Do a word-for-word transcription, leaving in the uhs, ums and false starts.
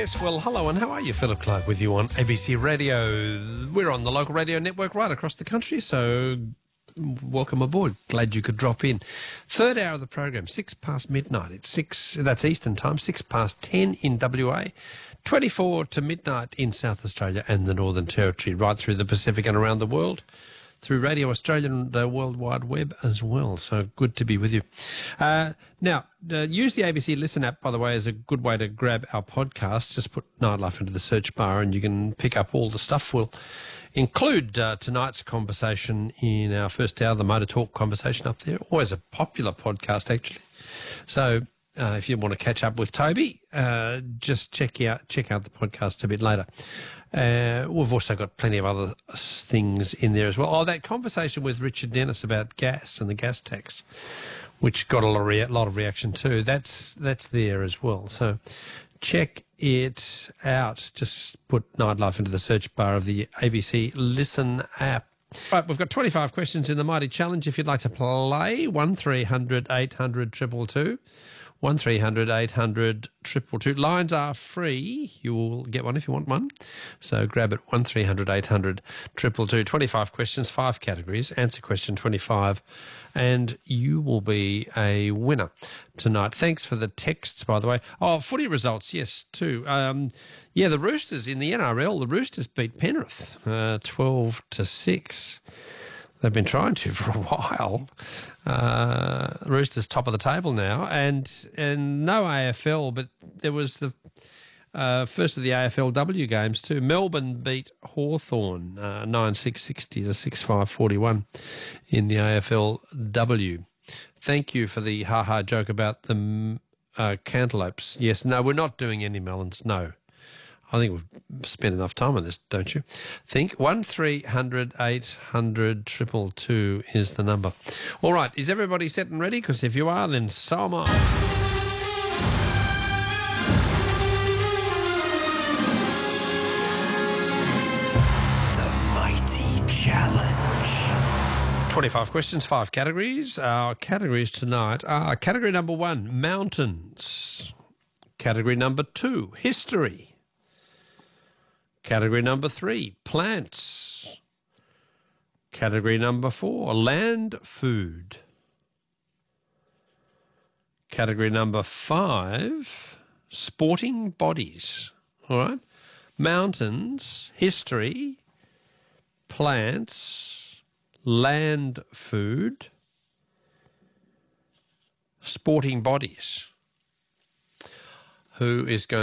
Yes, well, hello and how are you? Philip Clark with you on A B C Radio. We're on the local radio network right across the country, so welcome aboard. Glad you could drop in. Third hour of the program, six past midnight. It's six, that's Eastern time, six past ten in W A, twenty-four to midnight in South Australia and the Northern Territory, right through the Pacific and around the world, through Radio Australia and the World Wide Web as well. So good to be with you. Uh, now, uh, use the A B C Listen app, by the way, as a good way to grab our podcast. Just put Nightlife into the search bar and you can pick up all the stuff. We'll include uh, tonight's conversation in our first hour, the Motor Talk conversation up there. Always a popular podcast, actually. So uh, if you want to catch up with Toby, uh, just check out, check out the podcast a bit later. Uh, we've also got plenty of other things in there as well. Oh, that conversation with Richard Dennis about gas and the gas tax, which got a lot of, rea- lot of reaction too. That's that's there as well. So check it out. Just put Nightlife into the search bar of the A B C Listen app. Right, we've got twenty-five questions in the Mighty Challenge. If you'd like to play, one three hundred eight hundred two two two. one three hundred eight hundred two two two. Lines are free. You will get one if you want one. So grab it, one three hundred eight hundred two two two. twenty-five questions, five categories. Answer question twenty-five and you will be a winner tonight. Thanks for the texts, by the way. Oh, footy results, yes, too. Um, yeah, the Roosters in the N R L, the Roosters beat Penrith uh, twelve to six. They've been trying to for a while. Uh, Roosters top of the table now, and and no A F L, but there was the uh, first of the A F L W games too. Melbourne beat Hawthorn uh, nine six sixty to six five forty-one in the A F L W. Thank you for the ha-ha joke about the uh, cantaloupes. Yes, no, we're not doing any melons, no. I think we've spent enough time on this, don't you? Think one three hundred eight hundred two two two is the number. All right, is everybody set and ready? Because if you are, then so am I. The Mighty Challenge. twenty-five questions, five categories. Our categories tonight are category number one, mountains. Category number two, history. Category number three, plants. Category number four, land food. Category number five, sporting bodies. All right? Mountains, history, plants, land food, sporting bodies. Who is going